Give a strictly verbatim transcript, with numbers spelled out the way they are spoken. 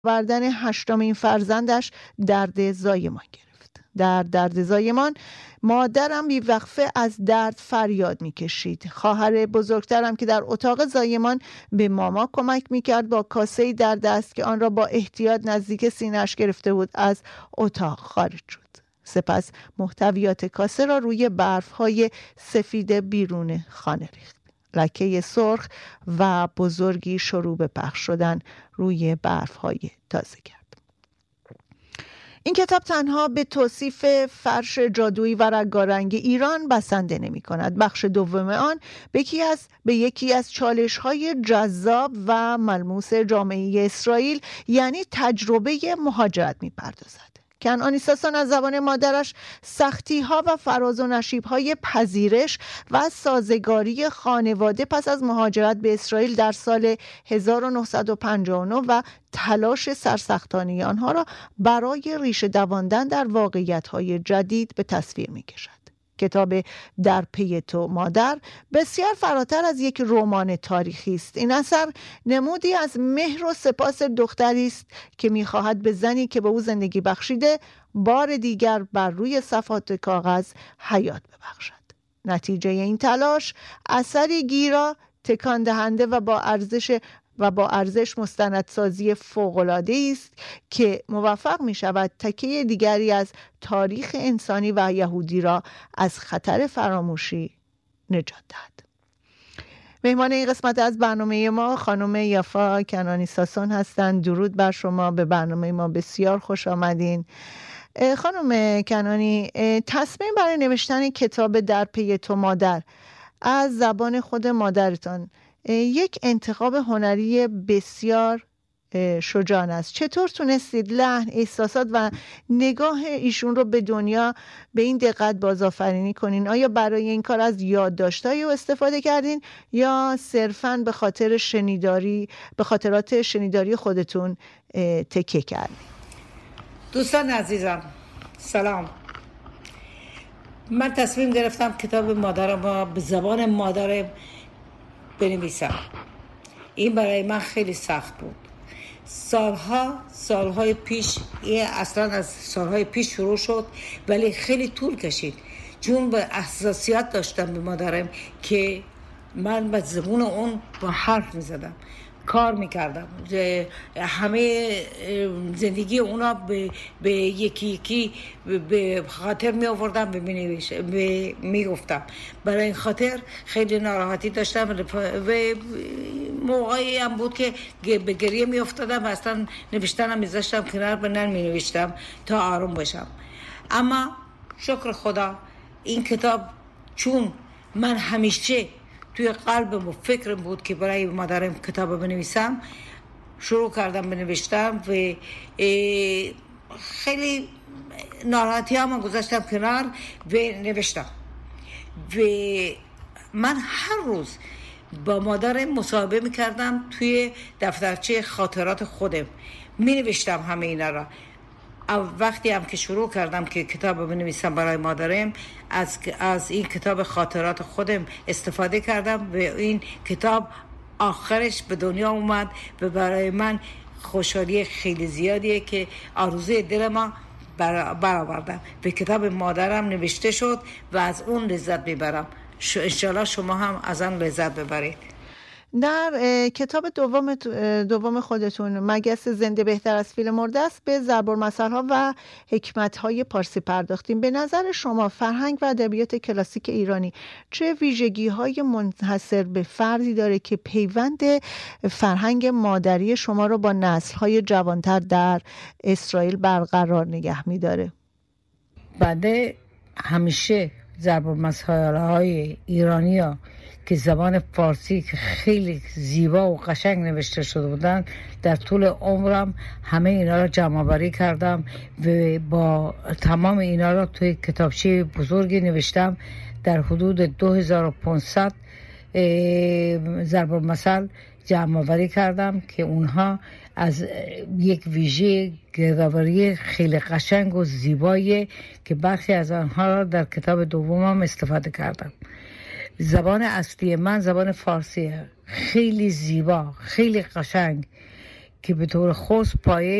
آوردن هشتمین فرزندش درد زایمان گرفت. در درد زایمان مادرم بی وقفه از درد فریاد می کشید. خواهر بزرگترم که در اتاق زایمان به ماما کمک می کرد با کاسه‌ای در دست که آن را با احتیاط نزدیک سینه‌اش گرفته بود از اتاق خارج شد. سپس محتویات کاسه را روی برف‌های سفید بیرون خانه ریخت. لکه سرخ و بزرگی شروع به پخش شدن روی برف‌های تازه کرد. این کتاب تنها به توصیف فرش جادویی و رنگارنگ ایران بسنده نمی کند. بخش دوم آن به یکی از به یکی از چالش‌های جذاب و ملموس جامعه اسرائیل یعنی تجربه مهاجرت می‌پردازد. کنعانی ساسان از زبان مادرش سختی‌ها و فراز و نشیب‌های پذیرش و سازگاری خانواده پس از مهاجرت به اسرائیل در سال هزار و نهصد و پنجاه و نه و تلاش سرسختانه آنها را برای ریشه دواندن در واقعیت‌های جدید به تصویر می‌کشد. کتاب در پی تو مادر بسیار فراتر از یک رمان تاریخی است. این اثر نمودی از مهر و سپاس دختری است که می‌خواهد به زنی که به او زندگی بخشیده بار دیگر بر روی صفحات کاغذ حیات ببخشد. نتیجه این تلاش اثری گیرا، تکان دهنده و با ارزش و با ارزش مستندسازی فوق‌العاده‌ای است که موفق می شود تکه دیگری از تاریخ انسانی و یهودی را از خطر فراموشی نجات دهد. مهمان این قسمت از برنامه ما خانم یافا کنعانی ساسان هستند. درود بر شما، به برنامه ما بسیار خوش آمدین. خانم کنعانی، تصمیم برای نوشتن کتاب در پی تو مادر از زبان خود مادرتان یک انتخاب هنری بسیار شجاعانه است. چطور تونستید لحن، احساسات و نگاه ایشون رو به دنیا به این دقت بازآفرینی کنین؟ آیا برای این کار از یادداشت‌هایی استفاده کردین یا صرفاً به خاطر شنیداری به خاطرات شنیداری خودتون تکیه کردین؟ دوستان عزیزم سلام. من تصمیم گرفتم کتاب مادرم به زبان مادرم بنویسم. این برای من خیلی سخت بود. سالها سالهای پیش، این اصلا از سالهای پیش شروع شد ولی خیلی طول کشید، چون به حساسیت داشتم به مادرم که من به زبون اون با حرف می زدم، کار میکردم، همه زندگی اونا به, به یکی یکی به خاطر می آوردم، به می گفتم. برای این خاطر خیلی ناراحتی داشتم و موقعی هم بود که به گریه می افتادم و اصلا نوشتنم میذاشتم کنار، به نن می نوشتم تا آروم باشم. اما شکر خدا این کتاب، چون من همیشه توی قلبم و فکرم بود که برای مادرم کتاب بنویسم، شروع کردم بنوشتم و خیلی ناراحتی هم گذاشتم کنار و نوشتم. و من هر روز با مادرم مصاحبه میکردم توی دفترچه خاطرات خودم، می نوشتم همه اینا را. وقتی هم که شروع کردم که کتاب بنویسم برای مادرم، از از این کتاب خاطرات خودم استفاده کردم و این کتاب آخرش به دنیا اومد و برای من خوشحالی خیلی زیادیه که آرزوی دل ما برآوردم و کتاب مادرم نوشته شد و از اون لذت میبرم. انشالله شما هم از اون لذت ببرید. در کتاب دوم دوم خودتون مگس زنده بهتر از فیل مرده است به ضرب‌المثل‌ها و حکمت‌های پارسی پرداختیم. به نظر شما فرهنگ و ادبیات کلاسیک ایرانی چه ویژگی‌های منحصر به فردی داره که پیوند فرهنگ مادری شما رو با نسل‌های جوانتر در اسرائیل برقرار نگه می‌داره؟ بنده همیشه ضرب‌المثل‌های ایرانی‌ها که زبان فارسی که خیلی زیبا و قشنگ نوشته شده بودن، در طول عمرم همه اینا را جمع آوری کردم و با تمام اینا را توی کتابچه بزرگی نوشتم. در حدود دو هزار و پانصد ضرب المثل جمع آوری کردم که اونها از یک ویژه گردآوری خیلی قشنگ و زیبایی که برخی از آنها را در کتاب دومم استفاده کردم. زبان اصلی من زبان فارسیه، خیلی زیبا، خیلی قشنگ که به طور خاص پایه